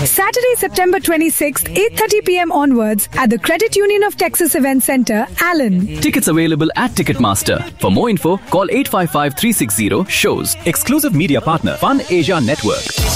Saturday, September 26th, 8:30 p.m. onwards at the Credit Union of Texas Event Center, Allen. Tickets available at Ticketmaster. For more info, call 855-360-SHOWS. Exclusive media partner, Fun Asia Network.